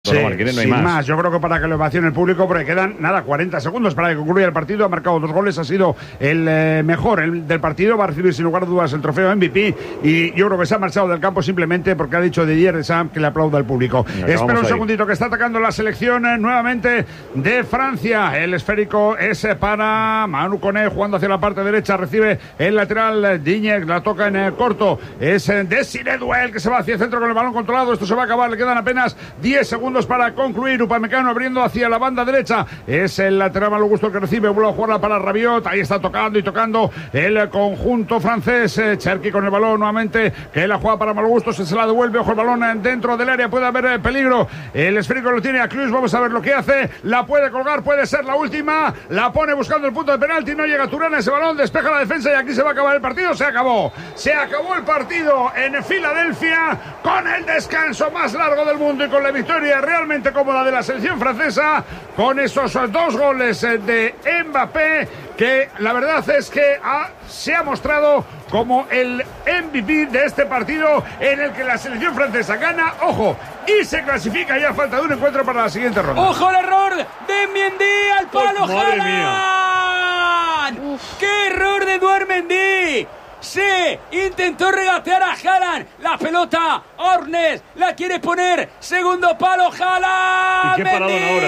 Sí, no hay sin más. Yo creo que para que lo ovacione el público, porque quedan, 40 segundos para que concluya el partido. Ha marcado 2 goles, ha sido el mejor del partido. Va a recibir sin lugar a dudas el trofeo MVP. Y yo creo que se ha marchado del campo simplemente porque ha dicho Didier Deschamps que le aplauda al público. Espera un segundito, que está atacando la selección nuevamente de Francia. El esférico es para Manu Koné, jugando hacia la parte derecha. Recibe el lateral Diñez, la toca en corto. Es Desiré Doué, que se va hacia el centro con el balón controlado. Esto se va a acabar, le quedan apenas 10 segundos para concluir. Upamecano abriendo hacia la banda derecha. Es el lateral Malo Gusto el que recibe. Vuelve a jugarla para Rabiot. Ahí está tocando el conjunto francés. Cherki con el balón nuevamente, que la juega para Malo Gusto. Se la devuelve. Ojo el balón dentro del área. Puede haber peligro. El esférico lo tiene a Clus. Vamos a ver lo que hace. La puede colgar. Puede ser la última. La pone buscando el punto de penalti. No llega Turán a ese balón. Despeja la defensa y aquí se va a acabar el partido. Se acabó. Se acabó el partido en Filadelfia con el descanso más largo del mundo y con la victoria realmente cómoda de la selección francesa, con esos 2 goles de Mbappé, que la verdad es que se ha mostrado como el MVP de este partido, en el que la selección francesa gana, ojo, y se clasifica ya a falta de un encuentro para la siguiente ronda. ¡Ojo el error de Mendy al palo! ¡Haaland! ¡Qué error de Edouard Mendy! Se intentó regatear a Haaland. La pelota, Ornes la quiere poner. Segundo palo, Haaland. ¿Y qué paradón ahora?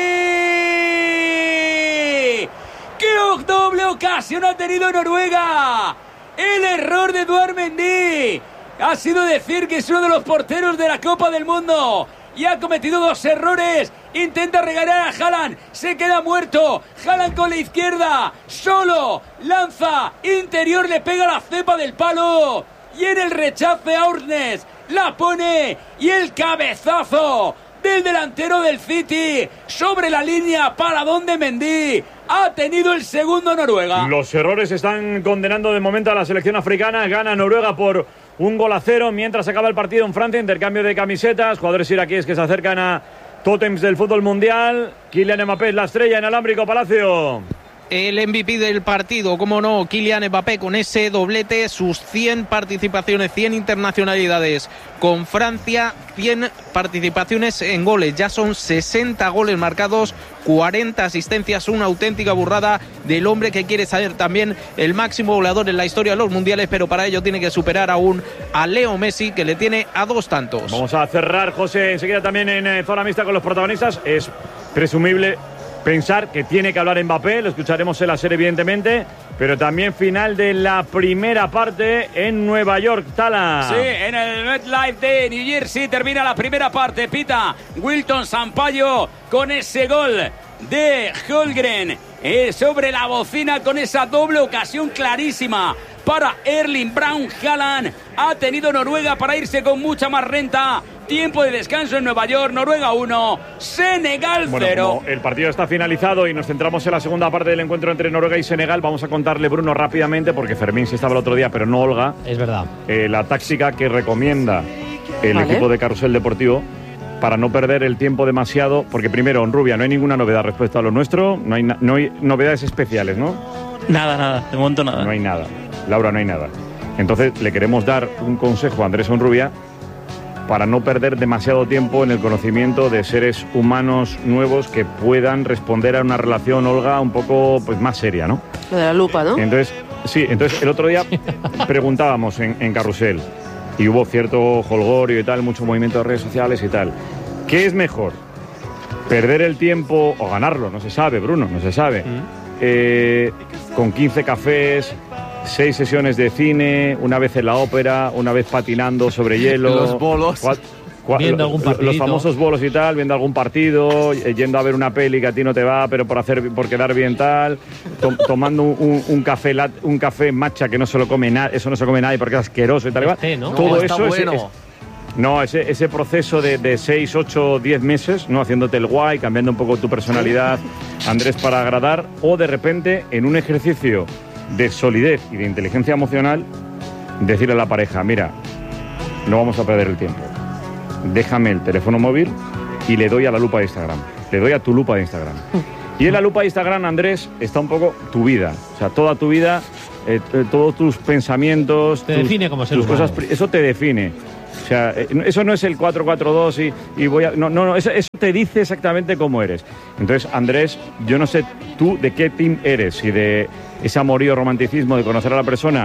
¡Qué doble ocasión ha tenido Noruega! El error de Edouard Mendy ha sido decir que es uno de los porteros de la Copa del Mundo y ha cometido 2 errores. Intenta regalar a Haaland, se queda muerto. Haaland con la izquierda, solo, lanza, interior, le pega la cepa del palo. Y en el rechace a Ornes, la pone. Y el cabezazo del delantero del City sobre la línea, paradón de Mendy. Ha tenido el segundo Noruega. Los errores están condenando de momento a la selección africana. Gana Noruega por 1-0, mientras acaba el partido en Francia. Intercambio de camisetas, jugadores iraquíes que se acercan a tótems del fútbol mundial. Kylian Mbappé es la estrella en Alámbrico Palacio. El MVP del partido, cómo no, Kylian Mbappé, con ese doblete, sus 100 participaciones, 100 internacionalidades con Francia, 100 participaciones en goles. Ya son 60 goles marcados, 40 asistencias, una auténtica burrada del hombre que quiere ser también el máximo goleador en la historia de los mundiales, pero para ello tiene que superar aún a Leo Messi, que le tiene a 2 tantos. Vamos a cerrar, José, enseguida también en Zona Mixta con los protagonistas. Es presumible pensar que tiene que hablar Mbappé, lo escucharemos en la serie evidentemente, pero también final de la primera parte en Nueva York. Tala. Sí, en el MetLife de New Jersey termina la primera parte. Pita Wilton Sampaio con ese gol de Holmgren sobre la bocina, con esa doble ocasión clarísima para Erling Braut Haaland. Ha tenido Noruega para irse con mucha más renta. Tiempo de descanso en Nueva York. Noruega 1, Senegal 0. Como el partido está finalizado y nos centramos en la segunda parte del encuentro entre Noruega y Senegal, vamos a contarle, Bruno, rápidamente, porque Fermín sí estaba el otro día, pero no Olga. Es verdad. La táctica que recomienda el equipo de Carrusel Deportivo para no perder el tiempo demasiado, porque primero, en Rubia no hay ninguna novedad respecto a lo nuestro, no hay novedades especiales, ¿no? Nada, de momento nada. No hay nada. Laura, no hay nada. Entonces le queremos dar un consejo a Andrés Onrubia para no perder demasiado tiempo en el conocimiento de seres humanos nuevos que puedan responder a una relación, Olga, un poco pues más seria, ¿no? Lo de la lupa, ¿no? Entonces el otro día preguntábamos en Carrusel y hubo cierto jolgorio y tal, mucho movimiento de redes sociales y tal. ¿Qué es mejor? ¿Perder el tiempo o ganarlo? No se sabe, Bruno, no se sabe. Con 15 cafés, 6 sesiones de cine, una vez en la ópera, una vez patinando sobre hielo. Los bolos. Viendo algún partidito. Los famosos bolos y tal, viendo algún partido, yendo a ver una peli que a ti no te va, pero por quedar bien tal, tomando un café matcha que no se lo come nadie, eso no se come nadie porque es asqueroso y tal. ¿no? Todo está eso bueno. Ese proceso de 6, 8, 10 meses, ¿no? Haciéndote el guay, cambiando un poco tu personalidad, Andrés, para agradar, o de repente, en un ejercicio de solidez y de inteligencia emocional, decirle a la pareja, mira, no vamos a perder el tiempo. Déjame el teléfono móvil y le doy a la lupa de Instagram. Le doy a tu lupa de Instagram. Y en la lupa de Instagram, Andrés, está un poco tu vida. O sea, toda tu vida, todos tus pensamientos, te define como ser tus humano. Cosas, eso te define. O sea, eso no es el 4-4-2 y voy a... No, eso te dice exactamente cómo eres. Entonces, Andrés, yo no sé tú de qué team eres, si de ese amorío, romanticismo, de conocer a la persona,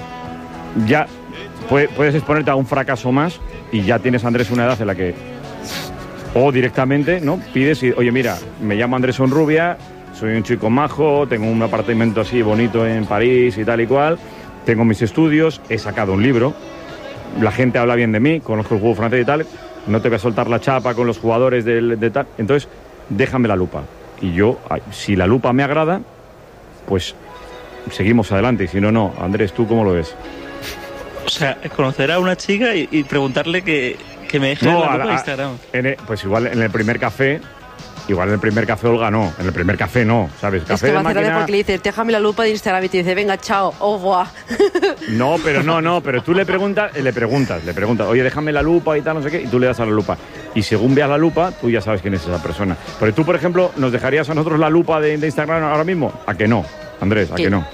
ya puedes exponerte a un fracaso más y ya tienes, Andrés, una edad en la que... O directamente, ¿no? Pides y, oye, mira, me llamo Andrés Honrubia, soy un chico majo, tengo un apartamento así bonito en París y tal y cual, tengo mis estudios, he sacado un libro, la gente habla bien de mí, conozco el juego francés y tal, no te voy a soltar la chapa con los jugadores de tal, entonces déjame la lupa. Y yo, si la lupa me agrada, pues seguimos adelante, y si no, no. Andrés, ¿tú cómo lo ves? O sea, conocer a una chica y preguntarle que me deje la lupa de Instagram. Pues igual en el primer café... Igual en el primer café Olga no, en el primer café no, ¿sabes? Café es que de va a máquina... porque le dices, déjame la lupa de Instagram y te dice, venga, chao, au revoir. No, pero tú le preguntas, oye, déjame la lupa y tal, no sé qué, y tú le das a la lupa. Y según veas la lupa, tú ya sabes quién es esa persona. Pero tú, por ejemplo, ¿nos dejarías a nosotros la lupa de Instagram ahora mismo? ¿A que no, Andrés? ¿A que no?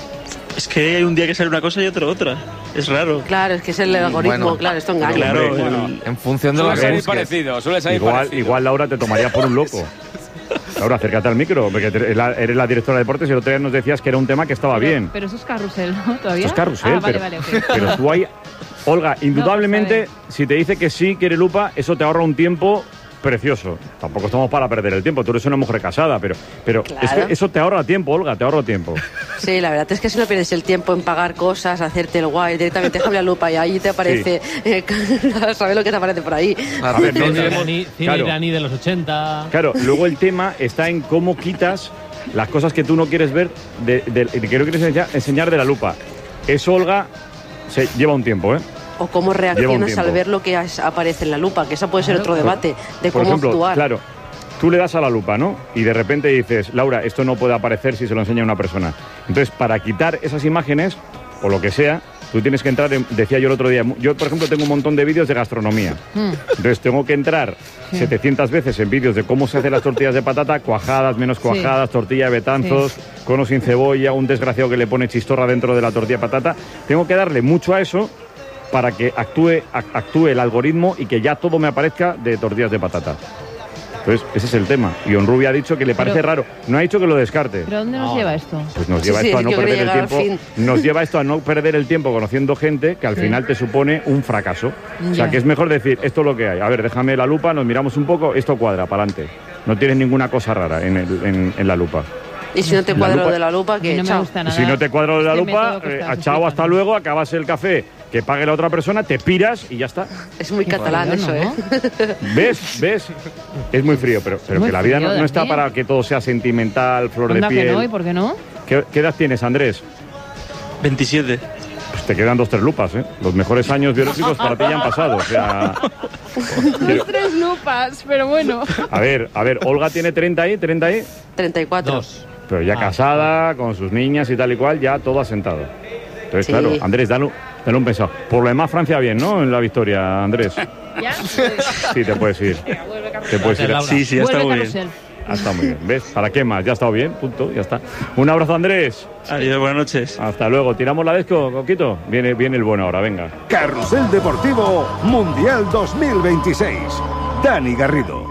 Es que hay un día que sale una cosa y otro otra. Es raro. Claro, es que es el algoritmo, claro, esto engaña. Claro, en función de lo que salir parecido, suele salir parecido. Igual Laura te tomaría por un loco. Laura, acércate al micro, porque eres la directora de deportes y el otro día nos decías que era un tema que estaba bien. Pero eso es carrusel, ¿no? ¿Todavía? Eso es carrusel, vale, okay. Pero tú ahí... Olga, indudablemente, si te dice que sí quiere lupa, eso te ahorra un tiempo precioso. Tampoco estamos para perder el tiempo, tú eres una mujer casada, pero claro. Es que eso te ahorra tiempo, Olga, te ahorra tiempo. Sí, la verdad es que si no pierdes el tiempo en pagar cosas, hacerte el guay, directamente déjame la lupa y ahí te aparece, ¿sabes lo que te aparece por ahí? A ver, cine iraní de los 80... Claro, luego el tema está en cómo quitas las cosas que tú no quieres ver, que no quieres enseñar de la lupa. Eso, Olga, se lleva un tiempo, ¿eh? O cómo reaccionas al ver lo que aparece en la lupa, que esa puede ser otro debate de por cómo ejemplo, actuar. Claro, tú le das a la lupa, ¿no? Y de repente dices, Laura, esto no puede aparecer si se lo enseña a una persona. Entonces, para quitar esas imágenes, o lo que sea, tú tienes que entrar, decía yo el otro día, yo, por ejemplo, tengo un montón de vídeos de gastronomía. Entonces, tengo que entrar 700 veces en vídeos de cómo se hacen las tortillas de patata, cuajadas, menos cuajadas, tortilla de betanzos, con o sin cebolla, un desgraciado que le pone chistorra dentro de la tortilla de patata. Tengo que darle mucho a eso para que actúe el algoritmo y que ya todo me aparezca de tortillas de patata. Entonces, ese es el tema. Y Honrubia ha dicho que le parece raro. No ha dicho que lo descarte. ¿Pero dónde nos lleva esto? Pues nos lleva esto a no perder el tiempo. Nos lleva esto a no perder el tiempo conociendo gente que al final te supone un fracaso. O sea, que es mejor decir, esto es lo que hay. A ver, déjame la lupa, nos miramos un poco, esto cuadra, para adelante. No tienes ninguna cosa rara en la lupa. Y si no te cuadra lo de la lupa, que no chao. me gusta nada. Si no te cuadra lo de la lupa, chao, hasta luego, acabas el café, que pague la otra persona, te piras y ya está. Es muy catalán eso, ¿eh? ¿Ves? Es muy frío, pero que la vida no está para que todo sea sentimental, flor de piel. Que no, ¿y por qué no? ¿Qué edad tienes, Andrés? 27. Pues te quedan 2-3 lupas, ¿eh? Los mejores años biológicos para ti ya han pasado, o sea... 2-3 lupas, pero bueno. A ver, Olga tiene 30 ahí. 34. 2. Pero ya casada, con sus niñas y tal y cual, ya todo asentado. Entonces, claro, Andrés, dale un pensado. Por lo demás, Francia bien, ¿no? En la victoria, Andrés. ¿Ya? Sí, te puedes ir. Te puedes ir. Sí, ya está muy bien. Está muy bien. ¿Ves? ¿Para qué más? Ya ha estado bien, punto, ya está. Un abrazo, Andrés. Adiós, buenas noches. Hasta luego. ¿Tiramos la desco, Coquito? Viene el bueno ahora, venga. Carrusel Deportivo Mundial 2026. Dani Garrido.